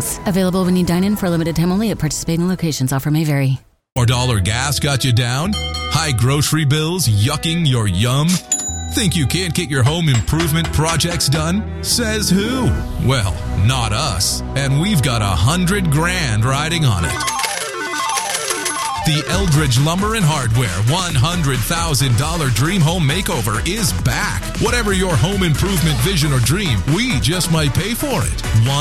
savings. Available when you dine in for a limited time only at participating locations. Offer may vary. $4 gas got you down? High grocery bills yucking your yum? Think you can't get your home improvement projects done? Says who? Well, not us. And we've got $100,000 riding on it. The Eldridge Lumber and Hardware $100,000 Dream Home Makeover is back. Whatever your home improvement vision or dream, we just might pay for it.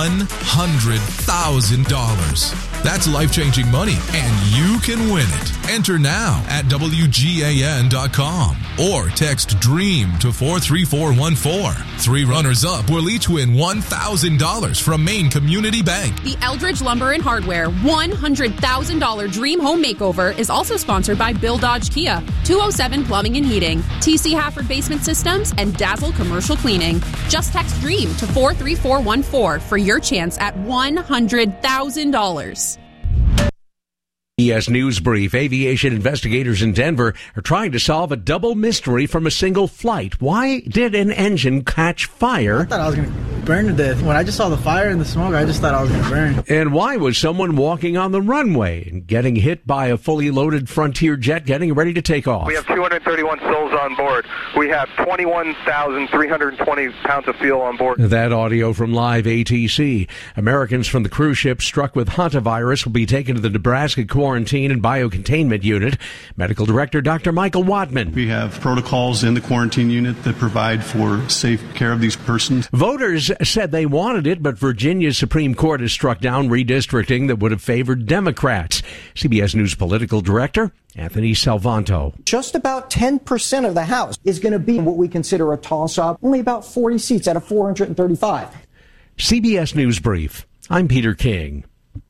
$100,000. That's life-changing money, and you can win it. Enter now at WGAN.com or text DREAM to 43414. 3 runners-up will each win $1,000 from Maine Community Bank. The Eldridge Lumber and Hardware $100,000 Dream Home Makeover is also sponsored by Bill Dodge Kia, 207 Plumbing and Heating, TC Hafford Basement Systems, and Dazzle Commercial Cleaning. Just text DREAM to 43414 for your chance at $100,000. CBS News Brief. Aviation investigators in Denver are trying to solve a double mystery from a single flight. Why did an engine catch fire? I thought I was going to burn to death. When I just saw the fire and the smoke, I just thought I was going to burn. And why was someone walking on the runway and getting hit by a fully loaded Frontier jet getting ready to take off? We have 231 souls on board. We have 21,320 pounds of fuel on board. That audio from Live ATC. Americans from the cruise ship struck with hantavirus will be taken to the Nebraska Quarantine and Biocontainment Unit. Medical Director Dr. Michael Wadman. We have protocols in the quarantine unit that provide for safe care of these persons. Voters said they wanted it, but Virginia's Supreme Court has struck down redistricting that would have favored Democrats. CBS News Political Director Anthony Salvanto. Just about 10% of the House is going to be what we consider a toss-up. Only about 40 seats out of 435. CBS News Brief. I'm Peter King.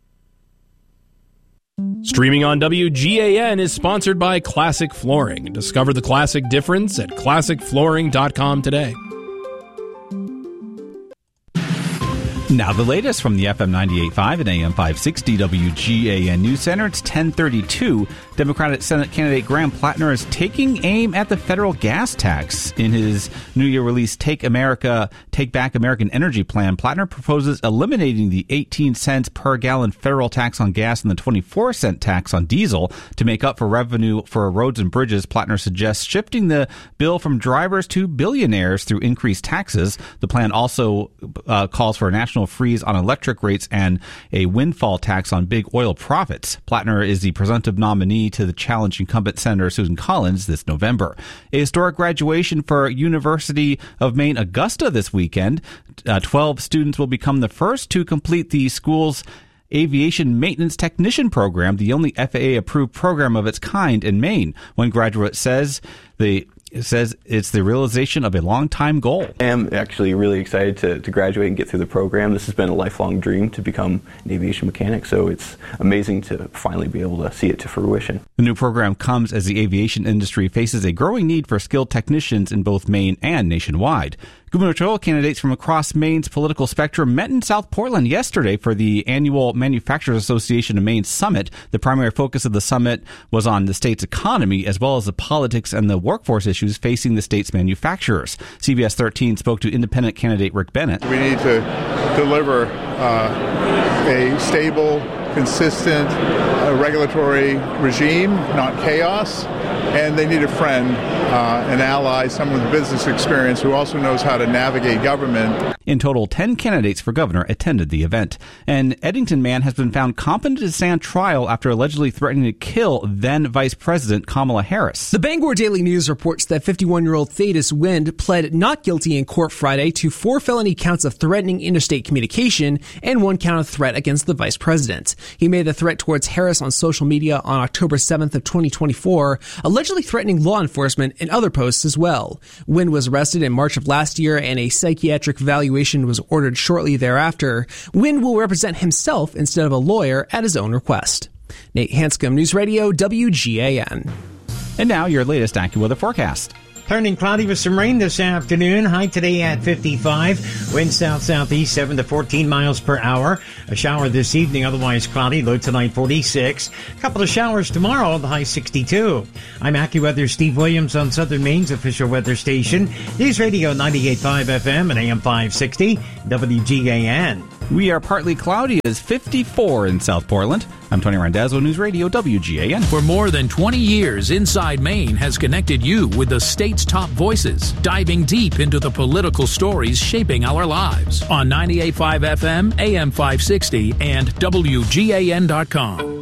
Streaming on WGAN is sponsored by Classic Flooring. Discover the classic difference at classicflooring.com today. Now the latest from the FM 98.5 and AM 560 WGAN News Center. It's 10:32. Democratic Senate candidate Graham Plattner is taking aim at the federal gas tax. In his New Year release, Take Back American Energy Plan, Plattner proposes eliminating the 18 cents per gallon federal tax on gas and the 24-cent tax on diesel to make up for revenue for roads and bridges. Plattner suggests shifting the bill from drivers to billionaires through increased taxes. The plan also calls for a national freeze on electric rates and a windfall tax on big oil profits. Plattner is the presumptive nominee to the challenge incumbent Senator Susan Collins this November. A historic graduation for University of Maine Augusta this weekend. 12 students will become the first to complete the school's Aviation Maintenance Technician program, the only FAA-approved program of its kind in Maine. One graduate says it's the realization of a long-time goal. I am actually really excited to graduate and get through the program. This has been a lifelong dream to become an aviation mechanic, so it's amazing to finally be able to see it to fruition. The new program comes as the aviation industry faces a growing need for skilled technicians in both Maine and nationwide. Gubernatorial candidates from across Maine's political spectrum met in South Portland yesterday for the annual Manufacturers Association of Maine Summit. The primary focus of the summit was on the state's economy as well as the politics and the workforce issues facing the state's manufacturers. CBS 13 spoke to independent candidate Rick Bennett. We need to deliver a stable, consistent regulatory regime, not chaos. And they need a friend, an ally, someone with business experience who also knows how to navigate government. In total, 10 candidates for governor attended the event. An Eddington man has been found competent to stand trial after allegedly threatening to kill then Vice President Kamala Harris. The Bangor Daily News reports that 51-year-old Thaddeus Wind pled not guilty in court Friday to 4 felony counts of threatening interstate communication and 1 count of threat against the vice president. He made the threat towards Harris on social media on October 7th of 2024, allegedly threatening law enforcement and other posts as well. Wind was arrested in March of last year and a psychiatric evaluation was ordered shortly thereafter. Wind will represent himself instead of a lawyer at his own request. Nate Hanscom, News Radio, WGAN. And now your latest AccuWeather forecast. Turning cloudy with some rain this afternoon. High today at 55. Wind south-southeast 7 to 14 miles per hour. A shower this evening, otherwise cloudy. Low tonight 46. A couple of showers tomorrow, the high 62. I'm AccuWeather Steve Williams on Southern Maine's official weather station. News Radio 98.5 FM and AM 560 WGAN. We are partly cloudy. It is 54 in South Portland. I'm Tony Randazzo, News Radio WGAN. For more than 20 years, Inside Maine has connected you with the state's top voices, diving deep into the political stories shaping our lives on 98.5 FM, AM 560, and WGAN.com.